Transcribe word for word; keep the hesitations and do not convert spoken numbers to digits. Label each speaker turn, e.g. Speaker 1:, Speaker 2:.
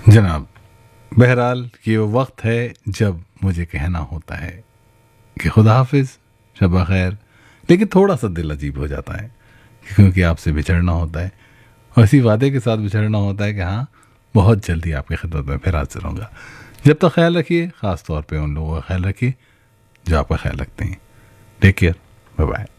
Speaker 1: जनाब, बहरहाल ये वो वक्त है जब मुझे कहना होता है कि खुदा हाफिज, शब खैर, लेकिन थोड़ा सा दिल अजीब हो जाता है क्योंकि आपसे बिछड़ना होता है और इसी वादे के साथ बिछड़ना होता है कि हाँ, बहुत जल्दी आपकी खिदमत में फिर हाजिर रहूँगा। जब तक ख्याल रखिए, ख़ास तौर पे उन लोगों का ख्याल रखिए जो आपका ख्याल रखते हैं। Take care, bye bye.